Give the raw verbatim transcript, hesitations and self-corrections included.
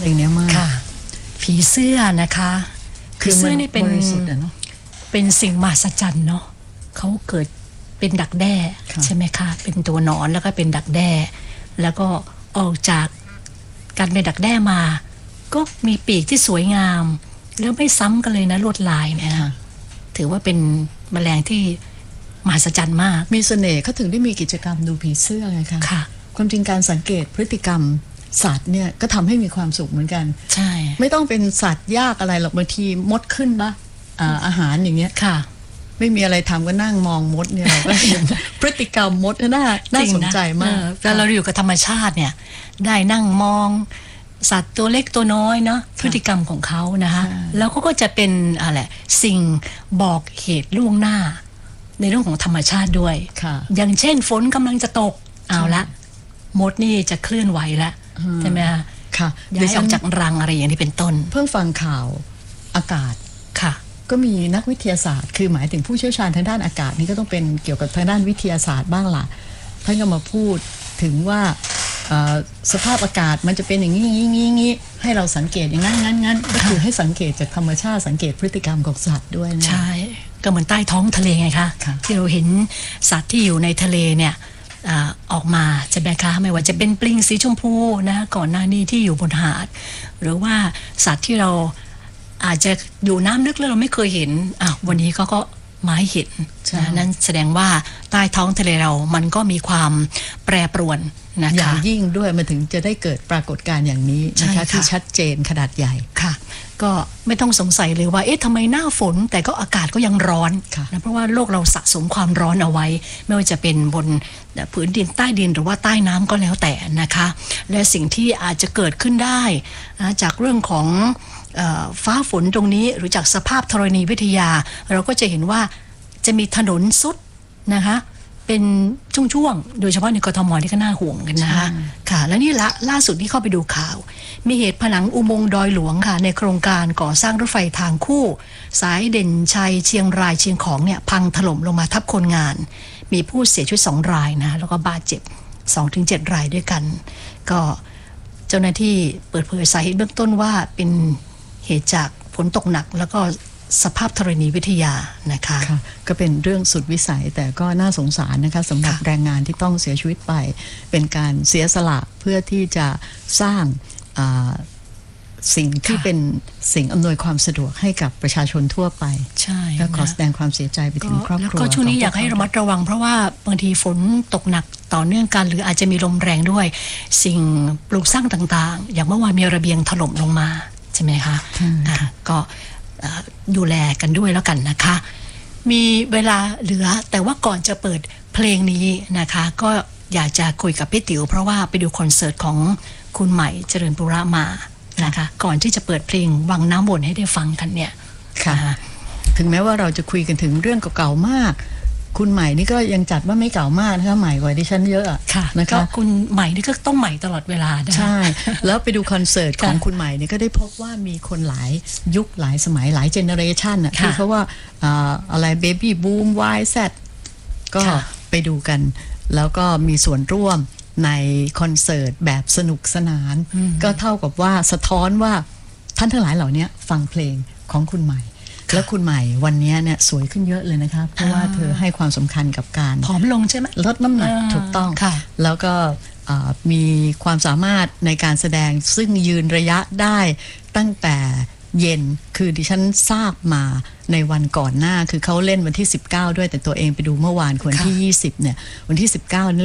เพลงนี้มากผีเสื้อนะคะผีเสื้อนี่เป็นเป็นสิ่งมหัศจรรย์เนาะเขาเกิดเป็นดักแด้ใช่ไหมคะเป็นตัวหนอนแล้วก็เป็นดักแด้แล้วก็ออกจากการเป็นดักแด้มาก็มีปีกที่สวยงามแล้วไม่ซ้ำกันเลยนะลวดลายเนี่ยถือว่าเป็นแมลงที่มหัศจรรย์มากมีเสน่ห์เขาถึงได้มีกิจกรรมดูผีเสื้อไงคะค่ะความจริงการสังเกตพฤติกรรมสัตว์เนี่ยก็ทำให้มีความสุขเหมือนกันใช่ไม่ต้องเป็นสัตว์ยากอะไรหรอกบางทีมดขึ้นปะ อ่า อาหารอย่างเงี้ยค่ะไม่มีอะไรทำก็นั่งมองมดเนี่ยเราก็เห็นพฤติกรรมมดน่าน่าสนใจมากแต่เราอยู่กับธรรมชาติเนี่ยได้นั่งมองสัตว์ตัวเล็กตัวน้อยเนาะพฤติกรรมของเขานะคะแล้วเขาก็จะเป็นอะไรสิ่งบอกเหตุล่วงหน้าในเรื่องของธรรมชาติด้วยอย่างเช่นฝนกำลังจะตกเอาละมดนี่จะเคลื่อนไหวแล้วใช่ไหมคะค่ะย้ายออกจากรังอะไรอย่างนี้เป็นต้นเพิ่งฟังข่าวอากาศค่ะก็มีนักวิทยาศาสตร์คือหมายถึงผู้เชี่ยวชาญทางด้านอากาศนี่ก็ต้องเป็นเกี่ยวกับทางด้านวิทยาศาสตร์บ้างล่ะท่านก็มาพูดถึงว่าสภาพอากาศมันจะเป็นอย่างนี้งี้งี้งี้ให้เราสังเกตอย่างนั้นงั้นงั้นก็คือให้สังเกตจากธรรมชาติสังเกตพฤติกรรมของสัตว์ด้วยนะใช่ก็เหมือนใต้ท้องทะเลไงคะที่เราเห็นสัตว์ที่อยู่ในทะเลเนี่ยออกมาจะแบคาไม่ว่าจะเป็นปลิงสีชมพูนะก่อนหน้านี้ที่อยู่บนหาดหรือว่าสัตว์ที่เราอาจจะอยู่น้ำลึกแล้วเราไม่เคยเห็นอ่ะวันนี้เขาก็มาให้เห็นนะนั่นแสดงว่าใต้ท้องทะเลเรามันก็มีความแปรปรวนนะคะอย่างยิ่งด้วยมันถึงจะได้เกิดปรากฏการณ์อย่างนี้นะคะที่ชัดเจนขนาดใหญ่ค่ะก็ไม่ต้องสงสัยเลยว่าเอ๊ะทำไมหน้าฝนแต่ก็อากาศก็ยังร้อนนะเพราะว่าโลกเราสะสมความร้อนเอาไว้ไม่ว่าจะเป็นบนผืนดินใต้ดินหรือว่าใต้น้ำก็แล้วแต่นะคะและสิ่งที่อาจจะเกิดขึ้นได้นะจากเรื่องของฟ้าฝนตรงนี้หรือจากสภาพธรณีวิทยาเราก็จะเห็นว่าจะมีถนนซุดนะคะเป็นช่วงๆโดยเฉพาะในกทมที่ก็น่าห่วงกันนะคะค่ะและนี่ละล่าสุดที่เข้าไปดูข่าวมีเหตุผนังอุโมงค์ดอยหลวงค่ะในโครงการก่อสร้างรถไฟทางคู่สายเด่นชัยเชียงรายเชียงของเนี่ยพังถล่มลงมาทับคนงานมีผู้เสียชีวิตสองรายนะแล้วก็บาดเจ็บ สองถึงเจ็ด รายด้วยกันก็เจ้าหน้าที่เปิดเผยสาเหตุเบื้องต้นว่าเป็นเหตุจากฝนตกหนักแล้วก็สภาพธรณีวิทยานะคะก็เป็นเรื่องสุดวิสัยแต่ก็น่าสงสารนะคะสำหรับแรงงานที่ต้องเสียชีวิตไปเป็นการเสียสละเพื่อที่จะสร้างสิ่งที่เป็นสิ่งอำนวยความสะดวกให้กับประชาชนทั่วไปใช่ก็ขอแสดงความเสียใจไปถึงครอบครัวแล้วก็ช่วงนี้อยากให้ระมัดระวังเพราะว่าบางทีฝนตกหนักต่อเนื่องกันหรืออาจจะมีลมแรงด้วยสิ่งปลูกสร้างต่างๆอย่างเมื่อวานมีระเบียงถล่มลงมาใช่ไหมคะก็ดูแลกันด้วยแล้วกันนะคะมีเวลาเหลือแต่ว่าก่อนจะเปิดเพลงนี้นะคะก็อยากจะคุยกับพี่ติ๋วเพราะว่าไปดูคอนเสิร์ตของคุณใหม่เจริญปุระมานะคะก่อนที่จะเปิดเพลงวังน้ำวนให้ได้ฟังกันเนี่ยค่ะถึงแม้ว่าเราจะคุยกันถึงเรื่องเก่าๆมากคุณใหม่นี่ก็ยังจัดว่าไม่เก่ามากนะคะใหม่กว่าดิฉันเยอะค่ะนะคะคุณใหม่นี่ก็ต้องใหม่ตลอดเวลาใช่แล้วไปดูคอนเสิร์ตของคุณใหม่นี่ก็ได้พบว่ามีคนหลายยุคหลายสมัยหลายเจเนอเรชันอ่ะที่เขาว่าอะไรเบบี้บูม วาย แซด ก็ไปดูกันแล้วก็มีส่วนร่วมในคอนเสิร์ตแบบสนุกสนานก็เท่ากับว่าสะท้อนว่าท่านทั้งหลายเหล่านี้ฟังเพลงของคุณใหม่แล้วคุณใหม่วันนี้เนี่ยสวยขึ้นเยอะเลยนะคะเพราะว่าเธอให้ความสำคัญกับการผอมลงใช่ไหมลดน้ำหนักถูกต้องแล้วก็มีความสามารถในการแสดงซึ่งยืนระยะได้ตั้งแต่เย็นคือดิฉันทราบมาในวันก่อนหน้าคือเขาเล่นวันที่สิบเก้าด้วยแต่ตัวเองไปดูเมื่อวานวันที่ยี่สิบเนี่ยวันที่สิบเก้า